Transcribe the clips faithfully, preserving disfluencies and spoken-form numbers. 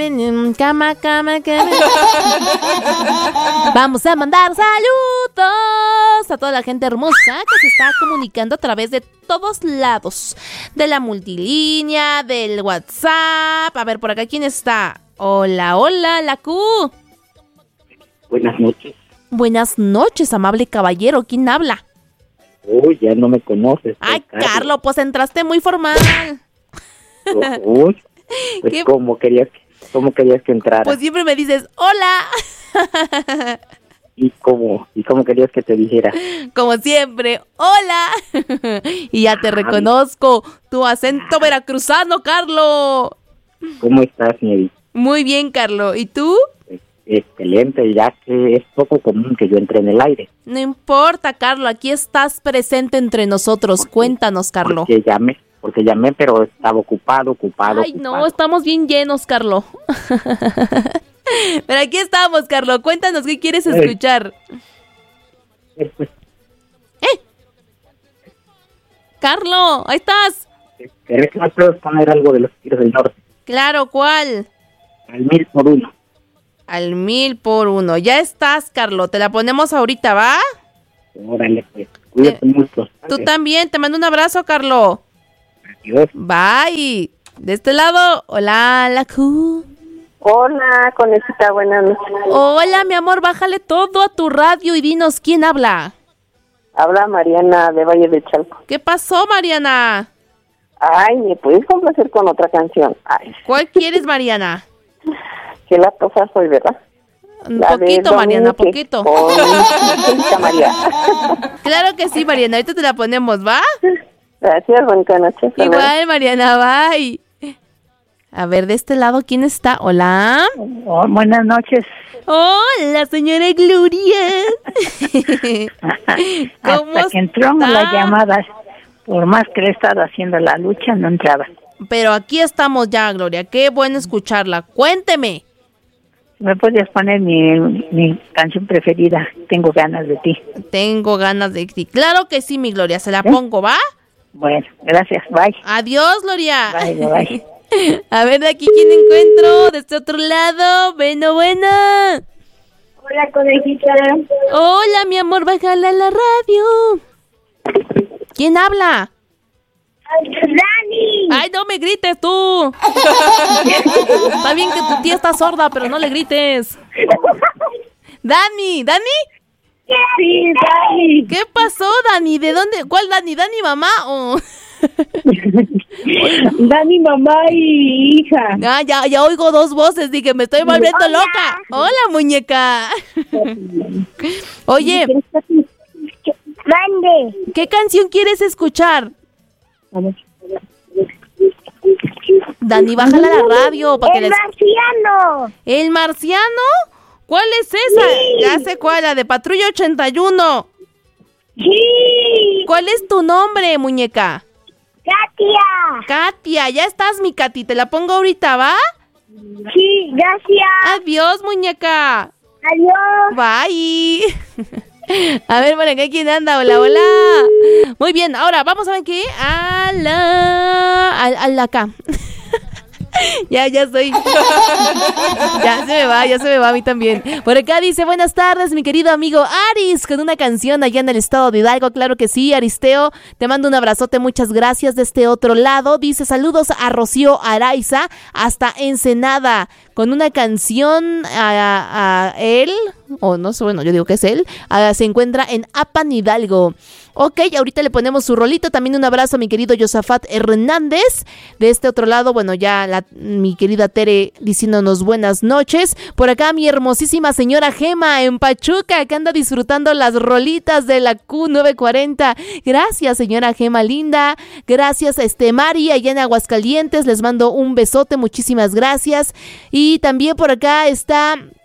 Cama, cama, cama. Vamos a mandar saludos a toda la gente hermosa que se está comunicando a través de todos lados. De la multilínea, del WhatsApp. A ver, por acá, ¿quién está? Hola, hola, la Q. Buenas noches. Buenas noches, amable caballero. ¿Quién habla? Uy, ya no me conoces. Ay, Carlos, Carlos pues entraste muy formal. Uy, pues ¿cómo querías, cómo querías que entrara? Pues siempre me dices, hola. ¿Y cómo, y cómo querías que te dijera? Como siempre, hola. Y ya te ah, reconozco, tu acento ah. veracruzano, Carlos. ¿Cómo estás, señorita? Muy bien, Carlos. ¿Y tú? Excelente, ya que es poco común que yo entre en el aire. No importa, Carlos, aquí estás presente entre nosotros. Porque, Cuéntanos, Carlos. Porque llamé, porque llamé, pero estaba ocupado, ocupado, Ay, ocupado. no, estamos bien llenos, Carlos. Pero aquí estamos, Carlos. Cuéntanos, ¿qué quieres escuchar? Eh, pues. ¿Eh? Carlos, ahí estás. ¿Querés que me puedas poner algo de los Tigres del Norte? Claro, ¿cuál? Al mil por uno. Al mil por uno. Ya estás, Carlos. Te la ponemos ahorita, ¿va? Órale, pues. Cuídate eh, mucho. Tú también. Te mando un abrazo, Carlos. Adiós. Bye. De este lado, hola, la Q. Hola, Conejita, buenas noches. Hola, mi amor. Bájale todo a tu radio y dinos quién habla. Habla Mariana de Valle de Chalco. ¿Qué pasó, Mariana? Ay, ¿me puedes complacer con otra canción? Ay. ¿Cuál quieres, Mariana? Que la tosa soy, ¿verdad? Un poquito, Mariana, poquito. María. Claro que sí, Mariana, ahorita te la ponemos, ¿va? Gracias, bonita noche. Igual, Mariana, bye. A ver, de este lado, ¿quién está? Hola. Oh, buenas noches. Hola, señora Gloria. ¿Cómo Hasta que entró la llamada, por más que le he estado haciendo la lucha, no entraba. Pero aquí estamos ya, Gloria. Qué bueno escucharla. Cuénteme. ¿Me puedes poner mi, mi canción preferida? Tengo ganas de ti. Tengo ganas de ti. Claro que sí, mi Gloria. Se la ¿Eh? pongo, ¿va? Bueno, gracias. Bye. Adiós, Gloria. Bye, bye. A ver, de aquí, ¿quién encuentro? De este otro lado. Bueno, bueno. Hola, conejita. Hola, mi amor. Bájala a la radio. ¿Quién habla? ¡Dani! ¡Ay, no me grites tú! Está bien que tu tía está sorda, pero no le grites. ¡Dani! ¿Dani? Sí, Dani. ¿Qué pasó, Dani? ¿De dónde? ¿Cuál Dani? ¿Dani mamá o...? Dani mamá y hija. Ah, ya, ya oigo dos voces, dije, me estoy volviendo Hola. loca. Hola, muñeca. Oye. Mande. ¿Qué canción quieres escuchar? Dani, bájala a la radio. Para El que les... marciano. ¿El marciano? ¿Cuál es esa? Sí. Ya sé cuál, la de Patrulla ochenta y uno. Sí. ¿Cuál es tu nombre, muñeca? Katia. Katia, ya estás, mi Katy. Te la pongo ahorita, ¿va? Sí, gracias. Adiós, muñeca. Adiós. Bye. A ver, por acá, ¿quién anda? Hola, hola. Muy bien, ahora vamos a ver qué. A la... A, a la acá. Ya, ya estoy. Ya se me va, ya se me va a mí también. Por acá dice, buenas tardes, mi querido amigo Aris, con una canción allá en el estado de Hidalgo. Claro que sí, Aristeo, te mando un abrazote, muchas gracias. De este otro lado, dice, saludos a Rocío Araiza, hasta Ensenada, con una canción a, a él, o no sé, bueno, yo digo que es él, a, se encuentra en Apan, Hidalgo. Ok, ahorita le ponemos su rolito. También un abrazo a mi querido Josafat Hernández. De este otro lado, bueno, ya la, mi querida Tere diciéndonos buenas noches. Por acá mi hermosísima señora Gema en Pachuca, que anda disfrutando las rolitas de la Q novecientos cuarenta. Gracias, señora Gema linda. Gracias a este Mari allá en Aguascalientes. Les mando un besote, muchísimas gracias. Y también por acá está...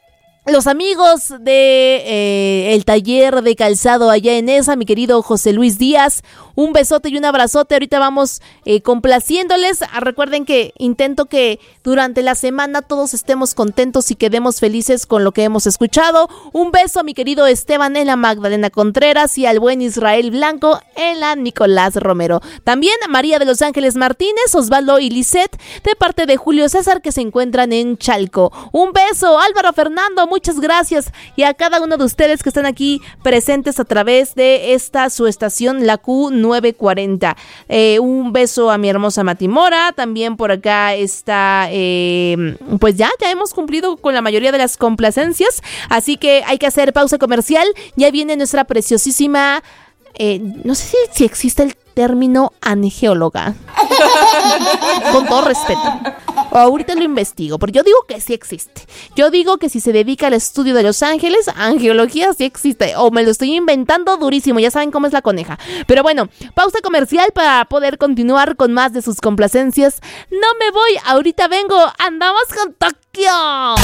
los amigos de eh, el taller de calzado allá en esa, mi querido José Luis Díaz, un besote y un abrazote. Ahorita vamos eh, complaciéndoles. Ah, recuerden que intento que durante la semana todos estemos contentos y quedemos felices con lo que hemos escuchado. Un beso a mi querido Esteban en la Magdalena Contreras y al buen Israel Blanco en la Nicolás Romero. También a María de los Ángeles Martínez, Osvaldo y Lisette de parte de Julio César, que se encuentran en Chalco. Un beso, Álvaro Fernando, muchas gracias. Y a cada uno de ustedes que están aquí presentes a través de esta su estación, la Q nueve cuarenta. Eh, un beso a mi hermosa Matimora. También por acá está, eh, pues ya, ya hemos cumplido con la mayoría de las complacencias. Así que hay que hacer pausa comercial. Ya viene nuestra preciosísima, eh, no sé si, si existe el término angeóloga. Con todo respeto. Ahorita lo investigo, porque yo digo que sí existe. Yo digo que si se dedica al estudio de los ángeles, angeología sí existe. O me lo estoy inventando durísimo, ya saben cómo es la coneja. Pero bueno, pausa comercial para poder continuar con más de sus complacencias. No me voy, ahorita vengo. Andamos con Tokio.